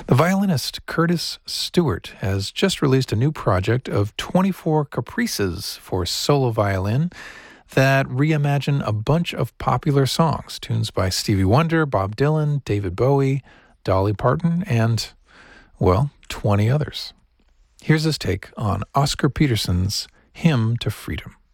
The violinist Curtis Stewart has just released a new project of 24 caprices for solo violin that reimagine a bunch of popular songs, tunes by Stevie Wonder, Bob Dylan, David Bowie, Dolly Parton, and, well, 20 others. Here's his take on Oscar Peterson's Hymn to Freedom.